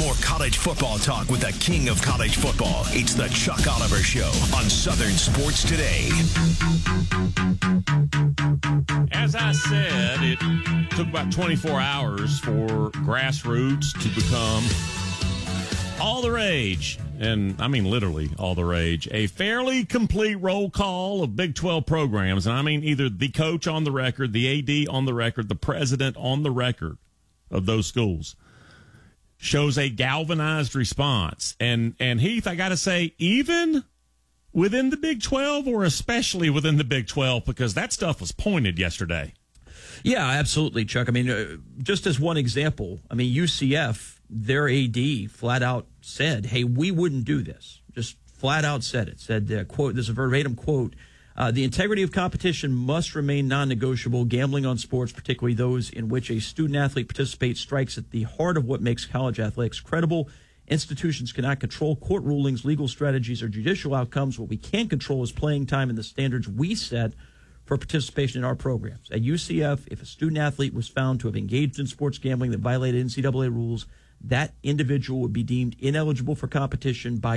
More college football talk with the king of college football. It's the Chuck Oliver Show on Southern Sports Today. As I said, it took about 24 hours for grassroots to become all the rage. And I mean literally all the rage. A fairly complete roll call of Big 12 programs. And I mean either the coach on the record, the AD on the record, the president on the record of those schools. Shows a galvanized response. And Heath, I got to say, even within the Big 12 or especially within the Big 12, because that stuff was pointed yesterday. Yeah, absolutely, Chuck. I mean, just as one example, I mean, UCF, their AD flat out said, hey, we wouldn't do this. Just flat out said it. Said, quote, this is a verbatim quote, the integrity of competition must remain non-negotiable. Gambling on sports, particularly those in which a student-athlete participates, strikes at the heart of what makes college athletics credible. Institutions cannot control court rulings, legal strategies, or judicial outcomes. What we can control is playing time and the standards we set for participation in our programs. At UCF, if a student-athlete was found to have engaged in sports gambling that violated NCAA rules, that individual would be deemed ineligible for competition by